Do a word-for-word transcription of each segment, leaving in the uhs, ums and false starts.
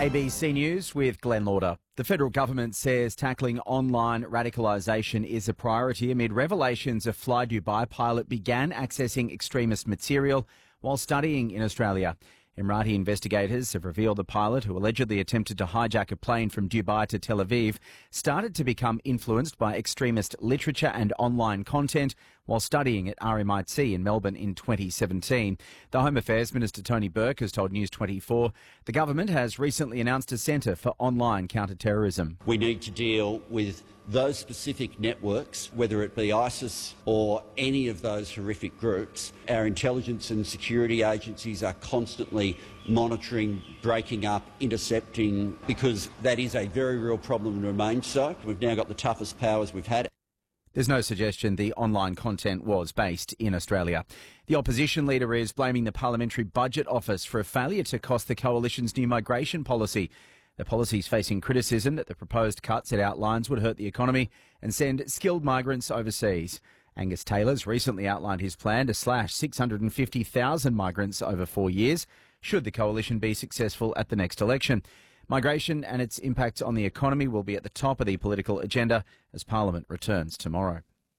A B C News with Glenn Lauder. The federal government says tackling online radicalisation is a priority amid revelations a Fly Dubai pilot began accessing extremist material while studying in Australia. Emirati investigators have revealed the pilot, who allegedly attempted to hijack a plane from Dubai to Tel Aviv, started to become influenced by extremist literature and online content while studying at R M I T in Melbourne in twenty seventeen. The Home Affairs Minister Tony Burke has told News twenty-four the government has recently announced a centre for online counter-terrorism. We need to deal with those specific networks, whether it be ISIS or any of those horrific groups. Our intelligence and security agencies are constantly monitoring, breaking up, intercepting, because that is a very real problem and remains so. We've now got the toughest powers we've had. There's no suggestion the online content was based in Australia. The opposition leader is blaming the Parliamentary Budget Office for a failure to cost the coalition's new migration policy. The policy is facing criticism that the proposed cuts it outlines would hurt the economy and send skilled migrants overseas. Angus Taylor's recently outlined his plan to slash six hundred fifty thousand migrants over four years, should the coalition be successful at the next election. Migration and its impact on the economy will be at the top of the political agenda as Parliament returns tomorrow.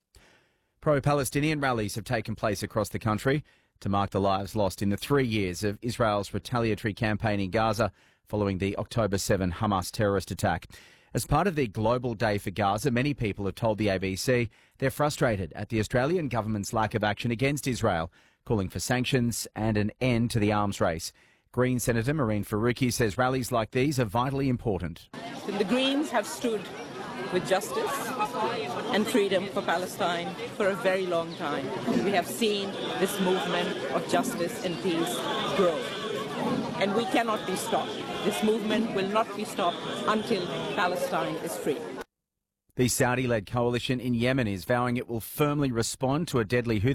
Pro-Palestinian rallies have taken place across the country to mark the lives lost in the three years of Israel's retaliatory campaign in Gaza following the October seventh Hamas terrorist attack. As part of the Global Day for Gaza, many people have told the A B C they're frustrated at the Australian government's lack of action against Israel, calling for sanctions and an end to the arms race. Green Senator Mehreen Faruqi says rallies like these are vitally important. The Greens have stood with justice and freedom for Palestine for a very long time. We have seen this movement of justice and peace grow, and we cannot be stopped. This movement will not be stopped until Palestine is free. The Saudi-led coalition in Yemen is vowing it will firmly respond to a deadly Houthi